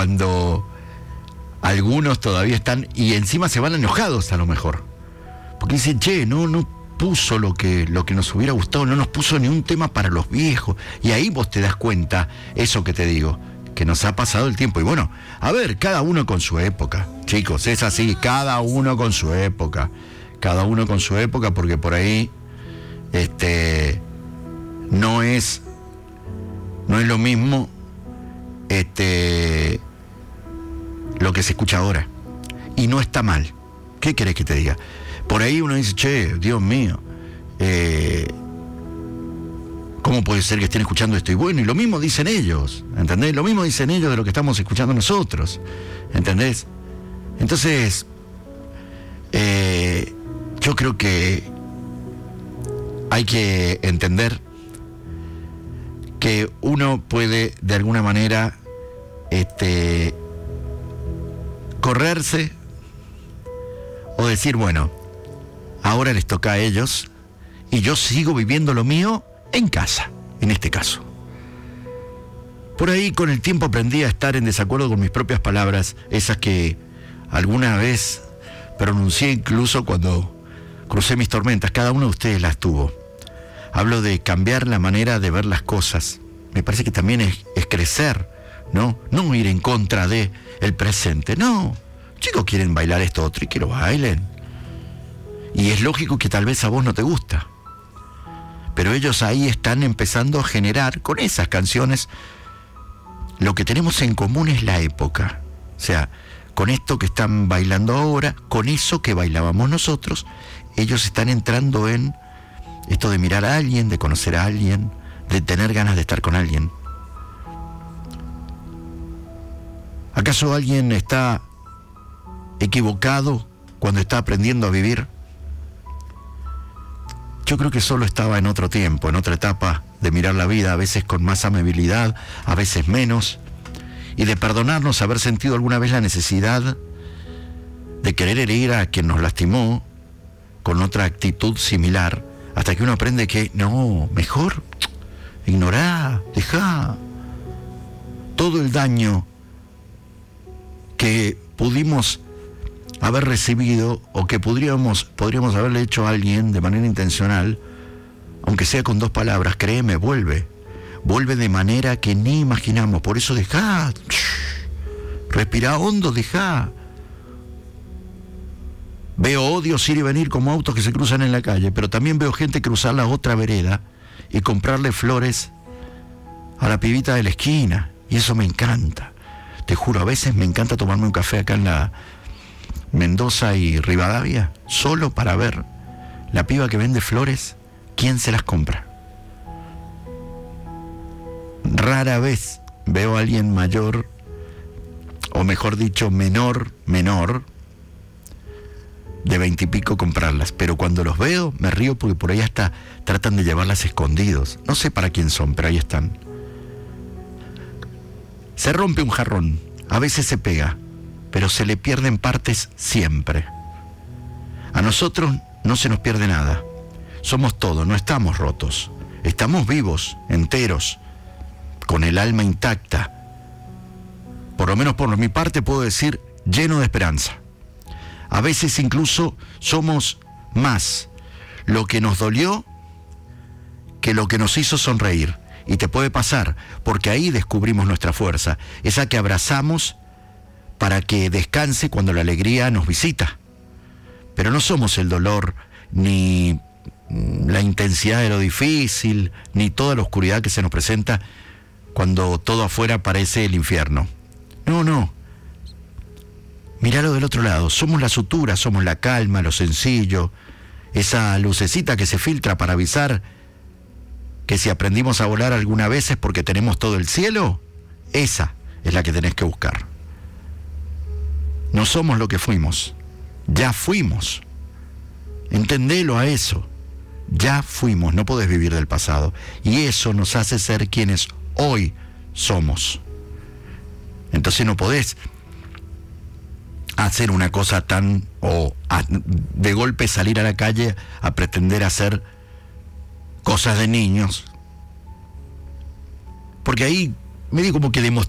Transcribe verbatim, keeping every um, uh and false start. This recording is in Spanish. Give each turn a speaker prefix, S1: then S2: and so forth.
S1: cuando algunos todavía están, y encima se van enojados a lo mejor, porque dicen, che, no, no puso lo que, lo que nos hubiera gustado, no nos puso ni un tema para los viejos, y ahí vos te das cuenta, eso que te digo, que nos ha pasado el tiempo. Y bueno, a ver, cada uno con su época, chicos, es así, cada uno con su época, cada uno con su época, porque por ahí, este, no es, no es lo mismo, este, lo que se escucha ahora, y no está mal. ¿Qué querés que te diga? Por ahí uno dice, che, Dios mío, eh, ¿cómo puede ser que estén escuchando esto? Y bueno, y lo mismo dicen ellos, ¿entendés? Lo mismo dicen ellos de lo que estamos escuchando nosotros, ¿entendés? Entonces, eh, yo creo que hay que entender que uno puede, de alguna manera, este, correrse o decir, bueno, ahora les toca a ellos y yo sigo viviendo lo mío en casa, en este caso. Por ahí con el tiempo aprendí a estar en desacuerdo con mis propias palabras, esas que alguna vez pronuncié incluso cuando crucé mis tormentas. Cada uno de ustedes las tuvo. Hablo de cambiar la manera de ver las cosas. Me parece que también es, es crecer, ¿no? No ir en contra de el presente, no. Chicos quieren bailar esto otro y que lo bailen. Y es lógico que tal vez a vos no te gusta. Pero ellos ahí están empezando a generar con esas canciones. Lo que tenemos en común es la época. O sea, con esto que están bailando ahora, con eso que bailábamos nosotros, ellos están entrando en esto de mirar a alguien, de conocer a alguien, de tener ganas de estar con alguien. ¿Acaso alguien está equivocado cuando está aprendiendo a vivir? Yo creo que solo estaba en otro tiempo, en otra etapa de mirar la vida, a veces con más amabilidad, a veces menos, y de perdonarnos haber sentido alguna vez la necesidad de querer herir a quien nos lastimó con otra actitud similar, hasta que uno aprende que no, mejor ignorá, dejá todo el daño que pudimos haber recibido o que podríamos, podríamos haberle hecho a alguien de manera intencional, aunque sea con dos palabras. Créeme, vuelve, vuelve de manera que ni imaginamos. Por eso dejá, respirá hondo, dejá. Veo odios ir y venir como autos que se cruzan en la calle, pero también veo gente cruzar la otra vereda y comprarle flores a la pibita de la esquina, y eso me encanta. Te juro, a veces me encanta tomarme un café acá en la Mendoza y Rivadavia, solo para ver la piba que vende flores, quién se las compra. Rara vez veo a alguien mayor, o mejor dicho, menor, menor, de veintipico comprarlas, pero cuando los veo me río porque por ahí hasta tratan de llevarlas escondidos. No sé para quién son, pero ahí están. Se rompe un jarrón, a veces se pega, pero se le pierden partes siempre. A nosotros no se nos pierde nada. Somos todo, no estamos rotos. Estamos vivos, enteros, con el alma intacta. Por lo menos por mi parte puedo decir, lleno de esperanza. A veces incluso somos más lo que nos dolió que lo que nos hizo sonreír. Y te puede pasar, porque ahí descubrimos nuestra fuerza, esa que abrazamos para que descanse cuando la alegría nos visita. Pero no somos el dolor, ni la intensidad de lo difícil, ni toda la oscuridad que se nos presenta cuando todo afuera parece el infierno. No, no. Míralo del otro lado, somos la sutura, somos la calma, lo sencillo, esa lucecita que se filtra para avisar que si aprendimos a volar alguna vez es porque tenemos todo el cielo. Esa es la que tenés que buscar. No somos lo que fuimos, ya fuimos. Entendelo a eso, ya fuimos, no podés vivir del pasado. Y eso nos hace ser quienes hoy somos. Entonces no podés hacer una cosa tan, o a, de golpe salir a la calle a pretender hacer cosas de niños, porque ahí medio como que